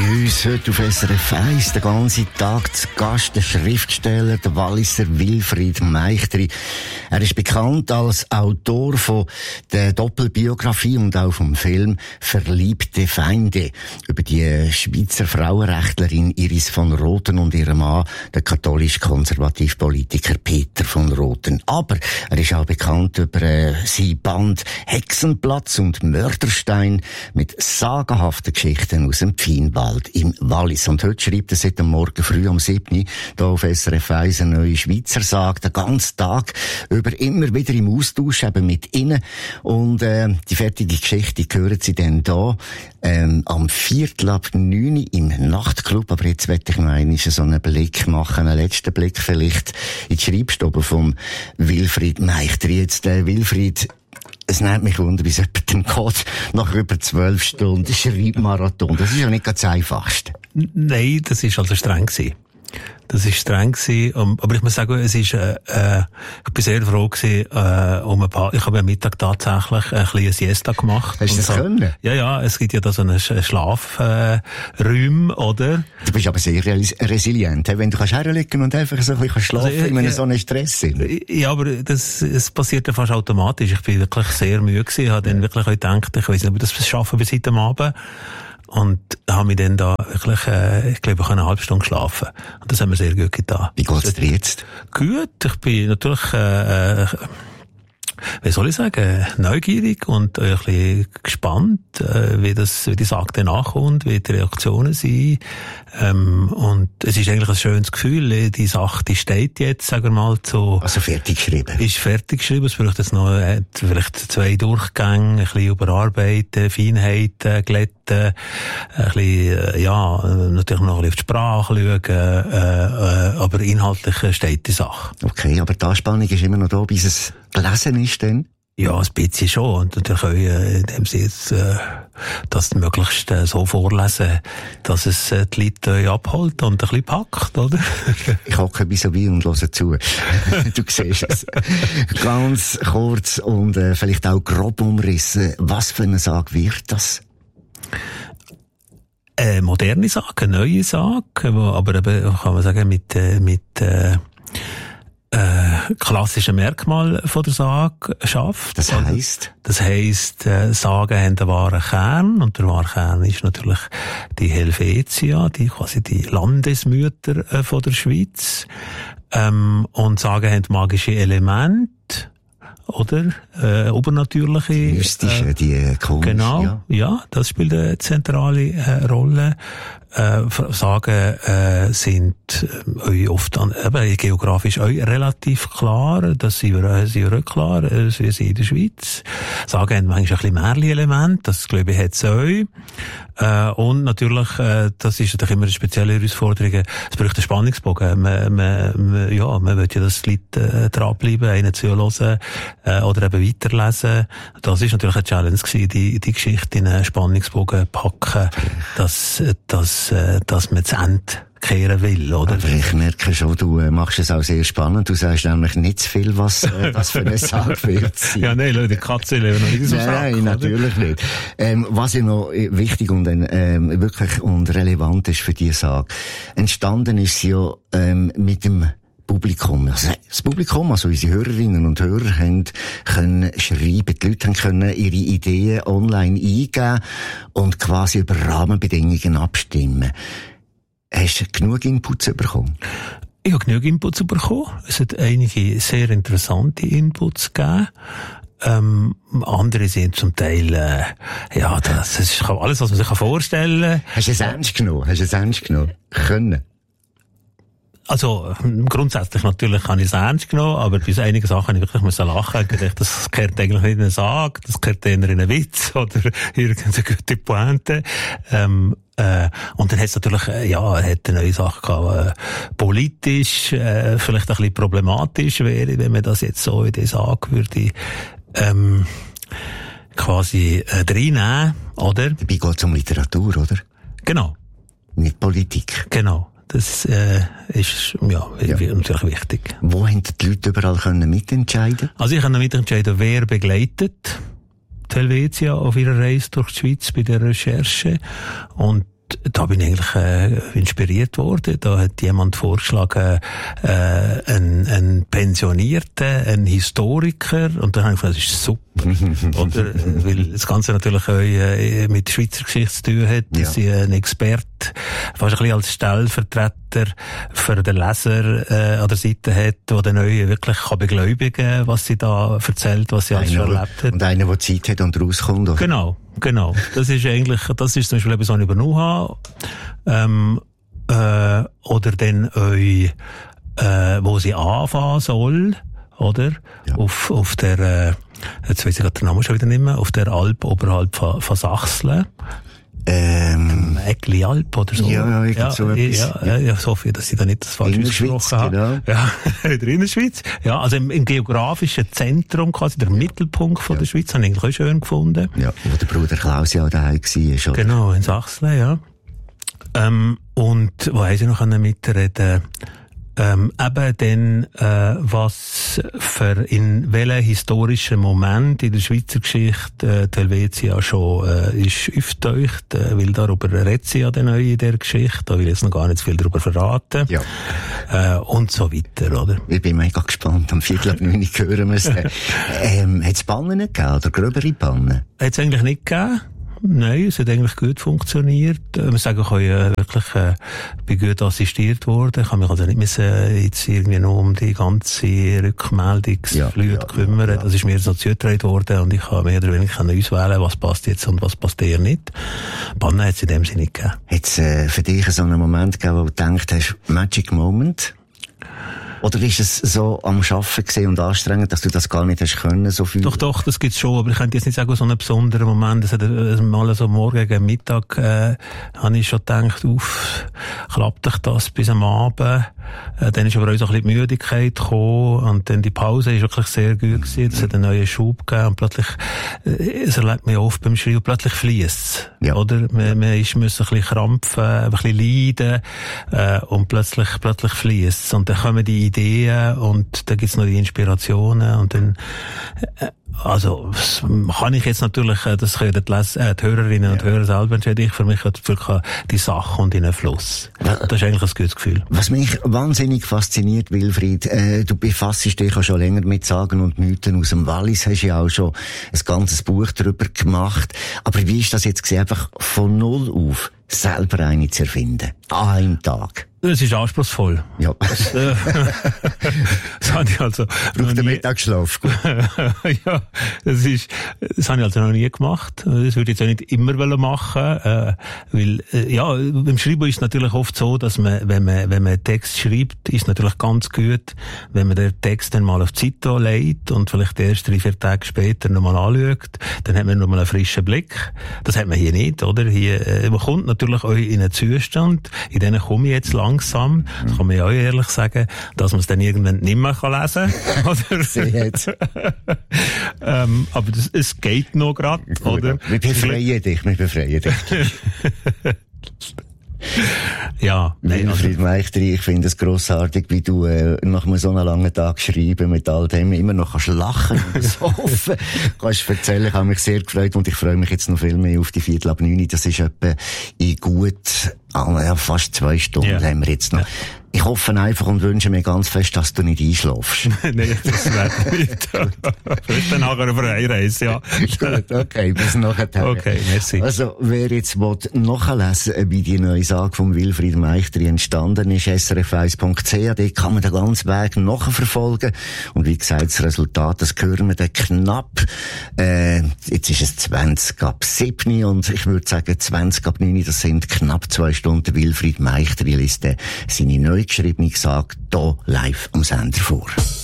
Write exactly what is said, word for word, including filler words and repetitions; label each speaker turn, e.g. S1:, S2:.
S1: uns heute auf S R F eins den ganzen Tag zu Gast, der Schriftsteller, der Walliser Wilfried Meichtri. Er ist bekannt als Autor von der Doppelbiografie und auch vom Film «Verliebte Feinde» über die Schweizer Frauenrechtlerin Iris von Rothen und ihren Mann, der katholisch-konservative Politiker Peter von Rothen. Aber er ist auch bekannt über äh, sein Band «Hexenplatz und Mörderstein» mit sagenhaften Geschichten aus dem Pfienwald im Wallis. Und heute schreibt er seit Morgen früh um sieben Uhr hier auf S R F eins eine neue Schweizer Sage, den ganzen Tag über, immer wieder im Austausch eben mit ihnen. Und äh, die fertige Geschichte hören Sie dann hier ähm, am Viertel ab neun im Nachtclub. Aber jetzt möchte ich noch einmal so einen Blick machen, einen letzten Blick vielleicht in die Schreibstube vom Wilfried Meichtri. Jetzt, äh, Wilfried, es nimmt mich wunder, wie es jemandem geht, nach über zwölf Stunden Schreibmarathon. Das ist ja nicht ganz das Einfachste.
S2: Nein, das ist also streng gewesen. Das ist streng gewesen, um, aber ich muss sagen, es ist, äh, äh, ich bin sehr froh gewesen, äh, um ein paar, ich habe am Mittag tatsächlich ein bisschen Siesta gemacht.
S1: Hast du das so, können?
S2: Ja, ja, es gibt ja da so einen Schlafräume, äh, oder?
S1: Du bist aber sehr resilient, he? Wenn du kannst herlegen und einfach so ein bisschen schlafen, also, in einem so einem Stress sind.
S2: Ja, aber das, es passiert ja fast automatisch. Ich bin wirklich sehr müde gewesen, habe dann wirklich auch gedacht, ich weiss nicht, ob ich das schaffen bis heute Abend. Und habe mich dann da wirklich, äh, ich glaube, ich habe eine halbe Stunde geschlafen. Und das haben wir sehr gut getan.
S1: Wie geht's dir jetzt?
S2: Gut, ich bin natürlich, äh, wie soll ich sagen, neugierig und ein bisschen gespannt, äh, wie das, wie die Sache dann ankommt, wie die Reaktionen sind. Ähm, und es ist eigentlich ein schönes Gefühl, die Sache, die steht jetzt, sagen wir mal, so.
S1: Also fertig geschrieben.
S2: Ist fertig geschrieben, es braucht jetzt noch, äh, vielleicht zwei Durchgänge, ein bisschen überarbeiten, Feinheiten, glätten, ein bisschen, äh, ja, natürlich noch ein bisschen auf die Sprache schauen, äh, äh, aber inhaltlich steht die Sache.
S1: Okay, aber die Anspannung ist immer noch da, bis es gelesen ist dann?
S2: Ja, ein bisschen schon. Und natürlich auch, äh, indem sie jetzt, äh, das möglichst äh, so vorlesen, dass es äh, die Leute äh, abholt und ein bisschen packt, oder?
S1: Ich hocke bis so wie und höre zu. Du siehst es. Ganz kurz und äh, vielleicht auch grob umrissen. Was für eine Sage wird das?
S2: Eine moderne Sage, eine neue Sage, aber eben, kann man sagen, mit, äh, mit, äh, Äh, klassische Merkmal von der Sage schafft.
S1: Das heisst?
S2: Das heisst, äh, Sagen haben einen wahren Kern, und der wahre Kern ist natürlich die Helvetia, die quasi die Landesmütter äh, von der Schweiz. Ähm, und Sagen haben magische Elemente, oder? Äh, übernatürliche.
S1: Die mystische, äh, die komische.
S2: Genau, ja. ja, das spielt eine zentrale äh, Rolle. Äh, Sagen äh, sind äh, oft an, eben, geografisch auch relativ klar, das sind wir, äh, sind wir auch klar, äh, wir sind in der Schweiz. Sagen haben manchmal ein bisschen Märchen-Element, das glaube ich hat es auch. Äh, und natürlich, äh, das ist natürlich immer eine spezielle Herausforderung, es braucht einen Spannungsbogen. Man, man, man, ja, man will ja, dass die Leute äh, dranbleiben, einen zuhören äh, oder eben weiterlesen. Das ist natürlich eine Challenge gewesen, die, die Geschichte in einen Spannungsbogen packen, dass, dass dass man zu Ende kehren will, oder?
S1: Aber ich merke schon, du machst es auch sehr spannend. Du sagst nämlich nicht zu viel, was äh, das für eine Sache wird sein.
S2: Ja, nein, Leute, die Katze leben noch nicht so
S1: Nein,
S2: frack,
S1: natürlich oder? Nicht. Ähm, was ja noch wichtig und ähm, wirklich und relevant ist für diese Sache, entstanden ist sie ja ähm, mit dem Publikum. Also das Publikum, also unsere Hörerinnen und Hörer, haben können schreiben. Die Leute haben können ihre Ideen online eingeben und quasi über Rahmenbedingungen abstimmen. Hast du genug Inputs bekommen?
S2: Ich habe genug Inputs bekommen. Es hat einige sehr interessante Inputs gegeben. Ähm, andere sind zum Teil, äh, ja, das ist alles, was man sich vorstellen kann.
S1: Hast du es ernst genommen? Hast du es ernst genommen? Können?
S2: Also, grundsätzlich natürlich habe ich es ernst genommen, aber bei so einigen Sachen habe ich wirklich müssen lachen. Ich dachte, das gehört eigentlich nicht in eine Sage, das gehört eher in einen Witz oder irgendeine gute Pointe. Ähm, äh, und dann hat es natürlich, äh, ja, er hat eine neue Sache gehabt, äh, politisch, äh, vielleicht ein bisschen problematisch wäre, wenn man das jetzt so in die Sage würde, ähm, quasi, äh, reinnehmen, oder?
S1: Dabei geht es um Literatur, oder?
S2: Genau.
S1: Nicht Politik.
S2: Genau. Das äh, ist ja,
S1: ja
S2: natürlich wichtig.
S1: Wo haben die Leute überall können mitentscheiden?
S2: Also ich kann mitentscheiden, wer begleitet die Helvetia auf ihrer Reise durch die Schweiz bei der Recherche. Und da bin ich eigentlich äh, inspiriert worden. Da hat jemand vorgeschlagen, äh, ein, ein Pensionierter, ein Historiker, und dann habe ich gedacht, das ist super. Oder, weil das Ganze natürlich auch äh, mit Schweizer Geschichte zu tun hat, dass ja. sie ein Experte, fast ein bisschen als Stellvertreter für den Leser äh, an der Seite hat, der den Neuen wirklich kann beglaubigen, was sie da erzählt, was sie alles schon erlebt hat.
S1: Und einer, der Zeit hat und rauskommt. Oder?
S2: Genau, genau. Das ist eigentlich, das ist zum Beispiel etwas, was ich übernommen habe. Ähm, äh, oder dann euch, äh, wo sie anfangen soll, oder? Ja. Auf, auf der, äh, jetzt weiss ich gerade den Namen schon wieder nicht mehr, auf der Alp oberhalb von, von Sachsen. Ähm, Äckli Alp oder so.
S1: Ja, ja,
S2: ja,
S1: so etwas.
S2: Ja, ja, ja, so viel, dass ich da nicht das falsch ausgesprochen habe. Genau. Ja, in der Innerschweiz. Ja, also im, im geografischen Zentrum, quasi der Mittelpunkt von ja. der Schweiz, habe ich eigentlich auch schön gefunden.
S1: Ja, wo der Bruder Klaus ja daheim war.
S2: Genau, in Sachsen, ja. Ähm, und wo haben sie noch mitreden? Ähm, eben dann, äh, was für in welchen historischen Moment in der Schweizer Geschichte äh, die Helvetia schon äh, ist auftaucht, äh, weil darüber redet sie ja dann neu in der Geschichte, da will ich jetzt noch gar nicht viel darüber verraten.
S1: Ja.
S2: Äh, und so weiter, oder?
S1: Ich bin mega gespannt, am Viertel ab neun hören wir es. ähm, hat es Pannen nicht gegeben, oder gröbere Pannen?
S2: Hat es eigentlich nicht gegeben. Nein, es hat eigentlich gut funktioniert. Man sagen kann, ich äh, wirklich äh, bin gut assistiert worden. Ich kann mich also nicht müssen jetzt irgendwie nur um die ganze Rückmeldungsflüge ja, ja, kümmern. Ja, ja. Das ist mir so zugetragen worden und ich kann mehr oder weniger auswählen, was passt jetzt und was passt eher nicht. Pannen hat es in dem Sinne nicht gegeben.
S1: Hat es äh, für dich so einen Moment gegeben, wo du gedacht hast, Magic Moment? Oder ist es so am Arbeiten gewesen und anstrengend, dass du das gar nicht hast können, so viel?
S2: Doch, doch, das gibt's schon, aber ich könnte jetzt nicht sagen, so einen besonderen Moment. Es hat mal so morgen gegen Mittag, äh, habe ich schon gedacht, uff, klappt doch das bis am Abend? Äh, dann ist aber auch so ein bisschen die Müdigkeit gekommen und dann die Pause ist wirklich sehr gut gewesen. Es hat einen neuen Schub gegeben und plötzlich, äh, es erlebt mich oft beim Schreiben, plötzlich fließt's. Ja. Oder? Man, man ist, muss ein bisschen krampfen, ein bisschen leiden, äh, und plötzlich, plötzlich fließt's. Und dann kommen die Ideen und dann gibt's noch die Inspirationen und dann, äh, also, das kann ich jetzt natürlich, das können die, Les- äh, die Hörerinnen ja. und Hörer selber entscheiden. Ich für mich hat wirklich die Sache und in einen Fluss. Das ist eigentlich ein gutes Gefühl.
S1: Was mich wahnsinnig fasziniert, Wilfried, äh, du befasst dich ja schon länger mit Sagen und Mythen aus dem Wallis, hast ja auch schon ein ganzes Buch darüber gemacht. Aber wie ist das jetzt gewesen, einfach von Null auf selber eine zu erfinden? An einem Tag?
S2: Das ist anspruchsvoll.
S1: Ja.
S2: Das, äh, das habe ich also
S1: braucht den Mittagsschlaf.
S2: Ja, das ist, das habe ich also noch nie gemacht. Das würde ich jetzt auch nicht immer machen, äh, weil, äh, ja, beim Schreiben ist es natürlich oft so, dass man, wenn man, wenn man einen Text schreibt, ist es natürlich ganz gut, wenn man den Text dann mal auf die Seite legt und vielleicht erst drei, vier Tage später nochmal anschaut, dann hat man nochmal einen frischen Blick. Das hat man hier nicht, oder? Hier, äh, man kommt natürlich auch in einen Zustand, in den komme ich jetzt langsam, das kann man ja auch ehrlich sagen, dass man es dann irgendwann nicht mehr lesen kann. Oder? ähm, aber das, es geht noch gerade, oder?
S1: Wir befreien dich, wir befreien dich.
S2: Ja, nein,
S1: Wilfried also. Meichtri, ich finde es grossartig, wie du äh, nach einem so einem langen Tag schreiben mit all dem immer noch kannst lachen und so offen kannst erzählen. Ich habe mich sehr gefreut und ich freue mich jetzt noch viel mehr auf die Viertel ab neun. Das ist etwa in gut ja, fast zwei Stunden yeah. haben wir jetzt noch. Ja. Ich hoffe einfach und wünsche mir ganz fest, dass du nicht einschläfst.
S2: Nein, das wäre nicht. Vielleicht dann nachher über eine Reise, ja.
S1: Gut, okay, bis nachher.
S2: Okay, merci.
S1: Also, wer jetzt nachlesen will, wie die neue Sage von Wilfried Meichtri entstanden ist, s r f eins punkt c h, dort kann man den ganzen Weg nachverfolgen. Und wie gesagt, das Resultat, das hören wir dann knapp. Äh, jetzt ist es zwanzig ab sieben und ich würde sagen zwanzig ab neun, das sind knapp zwei Stunden. Wilfried Meichtri liest seine neu geschriebene Sage hier live am Sender vor.